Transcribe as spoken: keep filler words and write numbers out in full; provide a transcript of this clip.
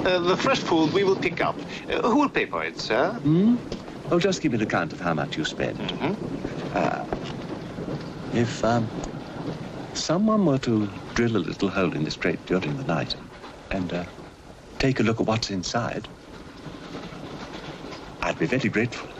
Uh, the fresh food we will pick up. Uh, who will pay for it, sir? Hmm? Oh, just give me an account of how much you spend. Mm-hmm. Uh, if um, someone were to drill a little hole in this crate during the night and uh, take a look at what's inside, I'd be very grateful.